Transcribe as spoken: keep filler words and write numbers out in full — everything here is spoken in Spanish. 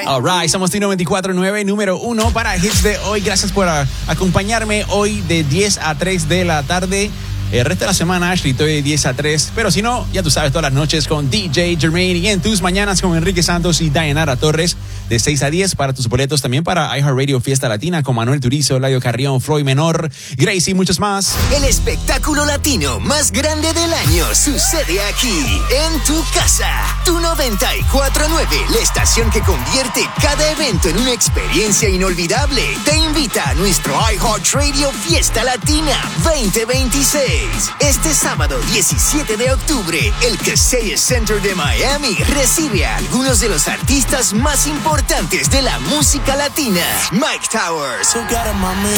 Alright, somos T noventa y cuatro punto nueve, número uno para hits de hoy. Gracias por a, acompañarme hoy de diez a tres de la tarde. El resto de la semana, Ashley, estoy de diez a tres. Pero si no, ya tú sabes, todas las noches con D J Jermaine. Y en tus mañanas con Enrique Santos y Dayanara Torres. De seis a diez para tus boletos. También para iHeartRadio Fiesta Latina con Manuel Turizo, Ladio Carrión, Floyd Menor, Gracie y muchos más. El espectáculo latino más grande del año sucede aquí, en tu casa. Tu noventa y cuatro punto nueve, la estación que convierte cada evento en una experiencia inolvidable. Te invita a nuestro iHeartRadio Fiesta Latina veinte veintiséis. Este sábado diecisiete de octubre, el Kaseya Center de Miami recibe a algunos de los artistas más importantes de la música latina. Mike Towers,